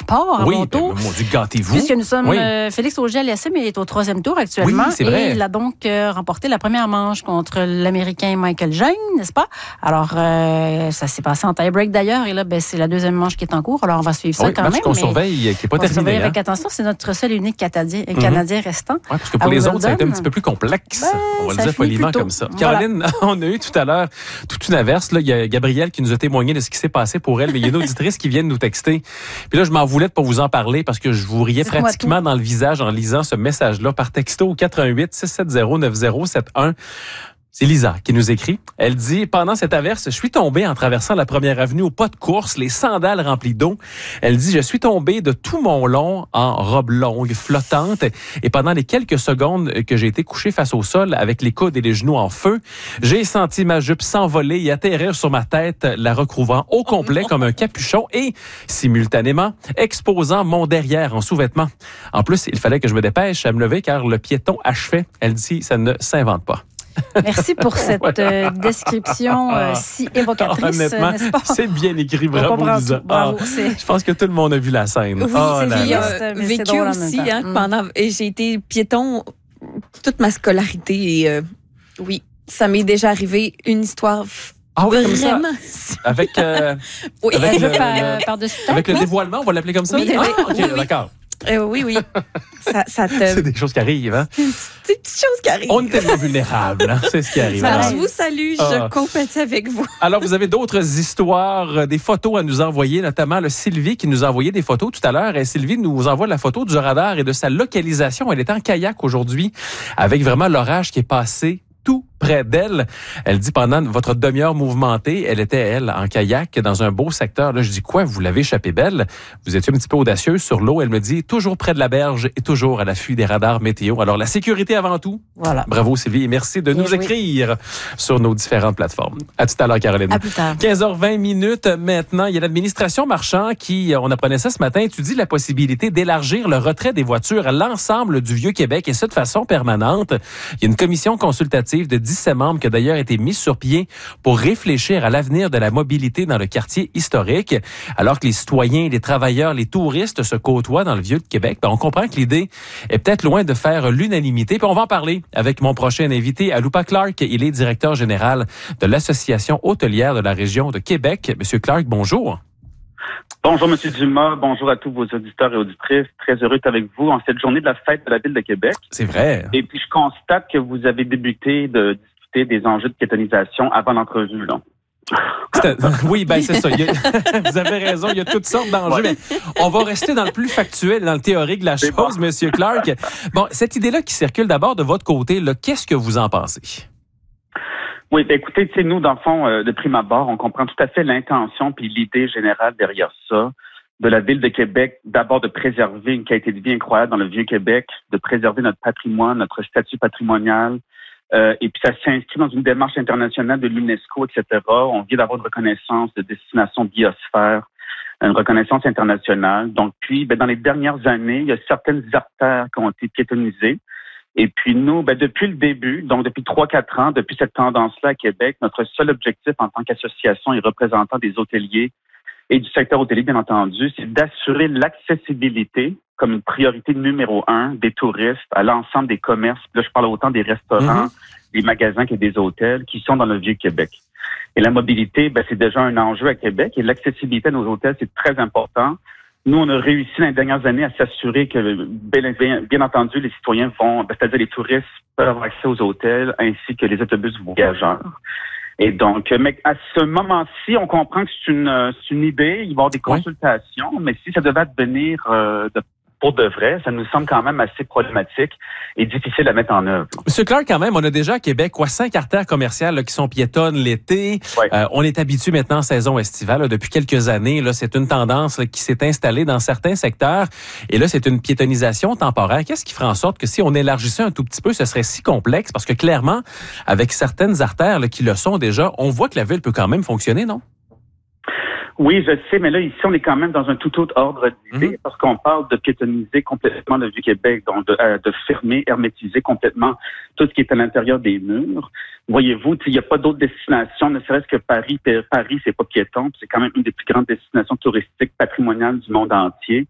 part à oui, mon tour. Mon Dieu, gâtez-vous. Puisque nous sommes... Oui. Félix Auger-Aliassime est au 3e tour actuellement. Oui, c'est vrai. Et il a donc remporté la première manche contre l'Américain Michael Jane, n'est-ce pas? Alors, ça s'est passé en tie-break d'ailleurs. Et là, c'est la 2e manche qui est en cours. Alors, on va suivre ça quand même. Qu'on surveille, qui n'est pas terminé. Surveille avec attention. C'est notre seul et unique Canadien restant. Oui, parce que pour les autres, ça a été un petit peu plus complexe. On va le dire poliment comme ça. Caroline, on a eu tout à l'heure toute une averse. Là, il y a Gabrielle qui nous a témoigné de ce qui s'est passé pour elle, mais il y a une auditrice qui vient de nous texter. Puis là, je m'en voulais de pas vous en parler parce que je vous riais pratiquement dans le visage en lisant ce message-là par texto au 88 670 9071. C'est Lisa qui nous écrit. Elle dit, pendant cette averse, je suis tombée en traversant la première avenue au pas de course, les sandales remplies d'eau. Elle dit, je suis tombée de tout mon long en robe longue, flottante. Et pendant les quelques secondes que j'ai été couchée face au sol avec les coudes et les genoux en feu, j'ai senti ma jupe s'envoler et atterrir sur ma tête, la recouvrant au complet comme un capuchon et, simultanément, exposant mon derrière en sous-vêtements. En plus, il fallait que je me dépêche à me lever car le piéton achevait. Elle dit, ça ne s'invente pas. Merci pour cette description si évocatrice. Honnêtement, n'est-ce pas? C'est bien écrit. Bravo, Lisa. Bravo, je pense que tout le monde a vu la scène. Oui, c'est vécu aussi. Et j'ai été piéton toute ma scolarité. Et, oui, ça m'est déjà arrivé une histoire... Ah oui, comme vraiment. Ça. Avec, oui, avec le dévoilement, on va l'appeler comme ça? Oui, OK, oui. D'accord. Oui. C'est des choses qui arrivent, hein? C'est des petites choses qui arrivent. On est tellement vulnérables, hein? C'est ce qui arrive. Alors, je vous salue, je compatis avec vous. Alors, vous avez d'autres histoires, des photos à nous envoyer, notamment Sylvie qui nous a envoyé des photos tout à l'heure. Et Sylvie nous envoie la photo du radar et de sa localisation. Elle est en kayak aujourd'hui avec vraiment l'orage qui est passé tout près d'elle. Elle dit pendant votre demi-heure mouvementée, elle était, elle, en kayak dans un beau secteur. Là, je dis quoi? Vous l'avez échappé belle? Vous étiez un petit peu audacieuse sur l'eau. Elle me dit toujours près de la berge et toujours à l'affût des radars météo. Alors, la sécurité avant tout. Voilà. Bravo, Sylvie. Et merci de nous écrire sur nos différentes plateformes. À tout à l'heure, Caroline. À plus tard. 15h20 maintenant. Il y a l'administration Marchand qui, on apprenait ça ce matin, étudie la possibilité d'élargir le retrait des voitures à l'ensemble du Vieux-Québec et ça de façon permanente. Il y a une commission consultative de 17 membres qui a d'ailleurs été mise sur pied pour réfléchir à l'avenir de la mobilité dans le quartier historique. Alors que les citoyens, les travailleurs, les touristes se côtoient dans le Vieux-Québec, on comprend que l'idée est peut-être loin de faire l'unanimité. Puis on va en parler avec mon prochain invité, Aloupa Clark. Il est directeur général de l'Association hôtelière de la région de Québec. Monsieur Clark, bonjour. Bonjour, M. Dumas. Bonjour à tous vos auditeurs et auditrices. Très heureux d'être avec vous en cette journée de la fête de la Ville de Québec. C'est vrai. Et puis, je constate que vous avez débuté de discuter des enjeux de piétonisation avant l'entrevue, là. Oui, c'est ça. Vous avez raison, il y a toutes sortes d'enjeux. Ouais. Mais on va rester dans le plus factuel, dans le théorique de la chose, Monsieur Clark. Bon, cette idée-là qui circule d'abord de votre côté, là, qu'est-ce que vous en pensez? Oui, écoutez, nous, dans le fond, de prime abord, on comprend tout à fait l'intention puis l'idée générale derrière ça de la Ville de Québec, d'abord de préserver une qualité de vie incroyable dans le Vieux-Québec, de préserver notre patrimoine, notre statut patrimonial, et puis ça s'inscrit dans une démarche internationale de l'UNESCO, etc. On vient d'avoir une reconnaissance de destination biosphère, une reconnaissance internationale. Donc, puis, dans les dernières années, il y a certaines artères qui ont été piétonnisées. Et puis nous, depuis le début, donc depuis 3-4 ans, depuis cette tendance-là à Québec, notre seul objectif en tant qu'association et représentant des hôteliers et du secteur hôtelier, bien entendu, c'est d'assurer l'accessibilité comme une priorité numéro 1 des touristes à l'ensemble des commerces. Là, je parle autant des restaurants, des magasins que des hôtels qui sont dans le Vieux-Québec. Et la mobilité, c'est déjà un enjeu à Québec et l'accessibilité à nos hôtels, c'est très important. Nous, on a réussi dans les dernières années à s'assurer que, bien entendu, les citoyens vont, c'est-à-dire les touristes peuvent avoir accès aux hôtels ainsi que les autobus voyageurs. Et donc, mais à ce moment-ci, on comprend que c'est une idée, il va y avoir des consultations, mais si ça devait devenir pour de vrai, ça nous semble quand même assez problématique et difficile à mettre en œuvre. Monsieur Clark, quand même, on a déjà à Québec 5 artères commerciales là, qui sont piétonnes l'été. Ouais. On est habitué maintenant en saison estivale. Là, depuis quelques années, là, c'est une tendance là, qui s'est installée dans certains secteurs. Et là, c'est une piétonisation temporaire. Qu'est-ce qui ferait en sorte que si on élargissait un tout petit peu, ce serait si complexe? Parce que clairement, avec certaines artères là, qui le sont déjà, on voit que la ville peut quand même fonctionner, non? Oui, je sais, mais là, ici, on est quand même dans un tout autre ordre d'idée parce qu'on parle de piétoniser complètement le Vieux-Québec, donc de fermer, hermétiser complètement tout ce qui est à l'intérieur des murs. Voyez-vous, il n'y a pas d'autres destinations, ne serait-ce que Paris. Paris, c'est pas piéton, c'est quand même une des plus grandes destinations touristiques patrimoniales du monde entier.